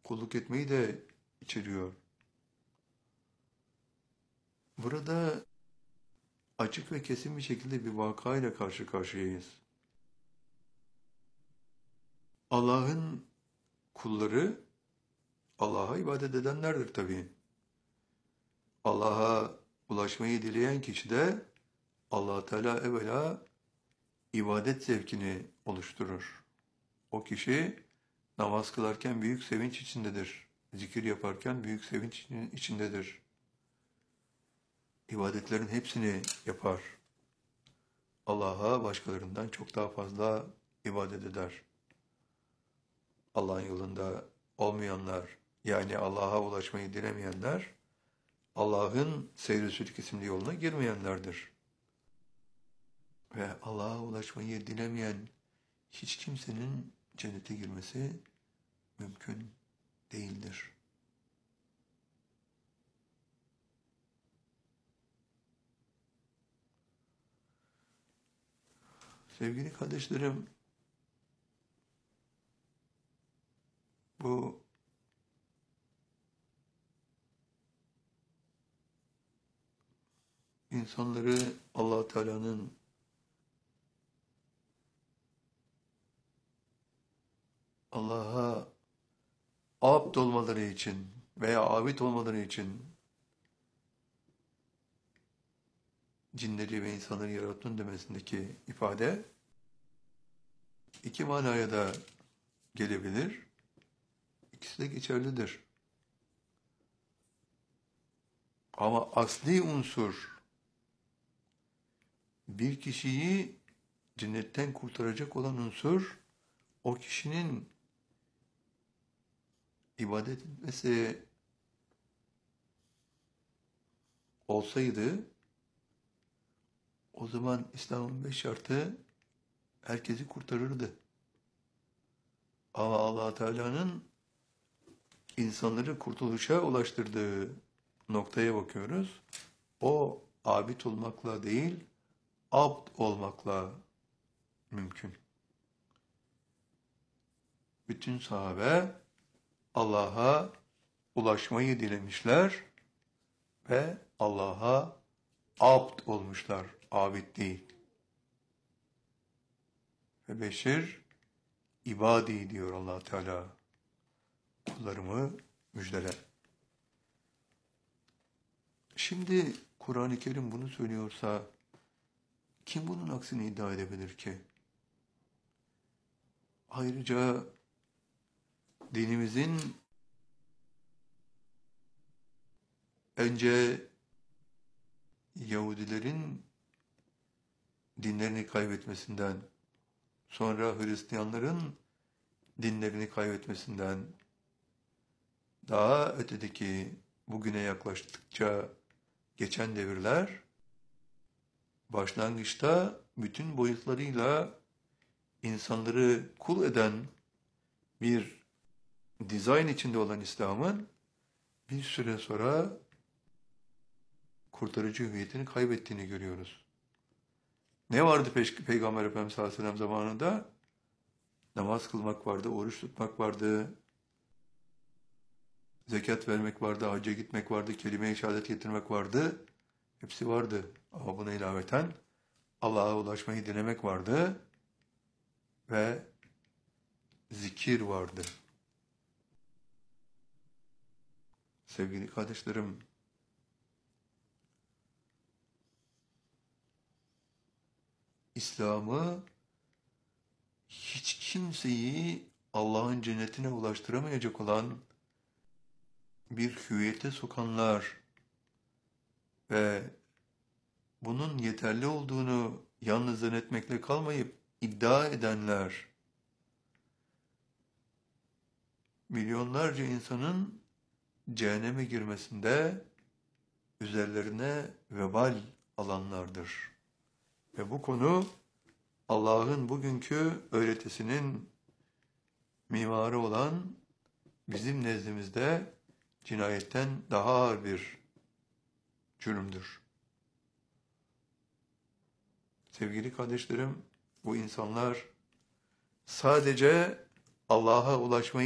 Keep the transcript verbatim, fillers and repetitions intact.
kulluk etmeyi de içeriyor. Burada açık ve kesin bir şekilde bir vakayla karşı karşıyayız. Allah'ın kulları, Allah'a ibadet edenlerdir tabii. Allah'a ulaşmayı dileyen kişi de Allah Teala evvela ibadet zevkini oluşturur. O kişi namaz kılarken büyük sevinç içindedir. Zikir yaparken büyük sevinç içindedir. İbadetlerin hepsini yapar. Allah'a başkalarından çok daha fazla ibadet eder. Allah'ın yolunda olmayanlar, yani Allah'a ulaşmayı dilemeyenler, Allah'ın seyr-i sülük isimli yoluna girmeyenlerdir. Ve Allah'a ulaşmayı dilemeyen hiç kimsenin cennete girmesi mümkün değildir. Sevgili kardeşlerim, bu insanları Allah Teala'nın Allah'a abd olmaları için veya abid olmaları için cinleri ve insanları yarattın demesindeki ifade iki manaya da gelebilir. İkisi de geçerlidir. Ama asli unsur bir kişiyi cennetten kurtaracak olan unsur o kişinin ibadet etmesi olsaydı o zaman İslam'ın beş şartı herkesi kurtarırdı. Ama Allah Teala'nın insanları kurtuluşa ulaştırdığı noktaya bakıyoruz. O abid olmakla değil, abd olmakla mümkün. Bütün sahabe Allah'a ulaşmayı dilemişler ve Allah'a abd olmuşlar, abid değil. Ve beşir ibadi diyor Allah Teala. Kullarımı müjdele. Şimdi Kur'an-ı Kerim bunu söylüyorsa kim bunun aksini iddia edebilir ki? Ayrıca dinimizin önce Yahudilerin dinlerini kaybetmesinden, sonra Hristiyanların dinlerini kaybetmesinden, daha ötedeki bugüne yaklaştıkça geçen devirler, başlangıçta bütün boyutlarıyla insanları kul eden bir dizayn içinde olan İslam'ın bir süre sonra kurtarıcı hüviyetini kaybettiğini görüyoruz. Ne vardı Pe- Peygamber Efendimiz sallallahu aleyhi ve sellem zamanında? Namaz kılmak vardı, oruç tutmak vardı, zekat vermek vardı, hacca gitmek vardı, kelime-i şehadet getirmek vardı. Hepsi vardı. Ama buna ilaveten Allah'a ulaşmayı dilemek vardı ve zikir vardı. Sevgili kardeşlerim, İslam'ı hiç kimseyi Allah'ın cennetine ulaştıramayacak olan bir hüviyete sokanlar ve bunun yeterli olduğunu yalnız zannetmekle kalmayıp iddia edenler, milyonlarca insanın cehenneme girmesinde üzerlerine vebal alanlardır. Ve bu konu Allah'ın bugünkü öğretisinin mimarı olan bizim nezdimizde cinayetten daha ağır bir cürümdür. Sevgili kardeşlerim, bu insanlar sadece Allah'a ulaşmayı